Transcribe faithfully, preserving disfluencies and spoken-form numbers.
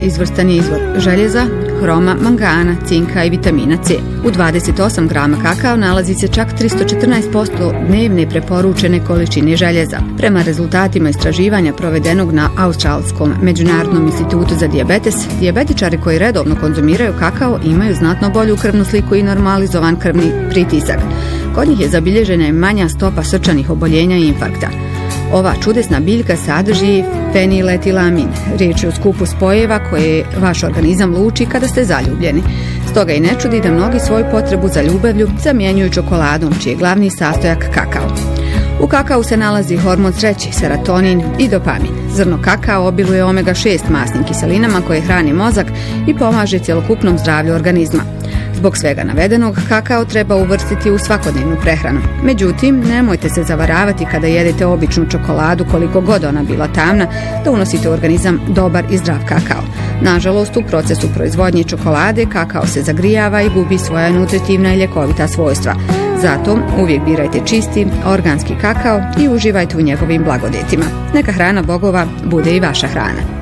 Izvrstan je izvor željeza, hroma, mangana, cinka i vitamina C. U dvadeset osam grama kakao nalazi se čak tristo četrnaest posto dnevne preporučene količine željeza. Prema rezultatima istraživanja provedenog na Australskom međunarodnom institutu za dijabetes, dijabetičari koji redovno konzumiraju kakao imaju znatno bolju krvnu sliku i normalizovan krvni pritisak. Kod njih je zabilježena manja stopa srčanih oboljenja i infarkta. Ova čudesna biljka sadrži feniletilamin. Riječ je o skupu spojeva koje vaš organizam luči kada ste zaljubljeni. Stoga i ne čudi da mnogi svoju potrebu za ljubavlju zamjenjuju čokoladom, čiji je glavni sastojak kakao. U kakao se nalazi hormon sreće, serotonin i dopamin. Zrno kakao obiluje omega šest masnim kiselinama koje hrani mozak i pomaže cjelokupnom zdravlju organizma. Zbog svega navedenog, kakao treba uvrstiti u svakodnevnu prehranu. Međutim, nemojte se zavaravati kada jedete običnu čokoladu, koliko god ona bila tamna, da unosite u organizam dobar i zdrav kakao. Nažalost, u procesu proizvodnje čokolade kakao se zagrijava i gubi svoja nutritivna i ljekovita svojstva. Zato uvijek birajte čisti, organski kakao i uživajte u njegovim blagodetima. Neka hrana bogova bude i vaša hrana.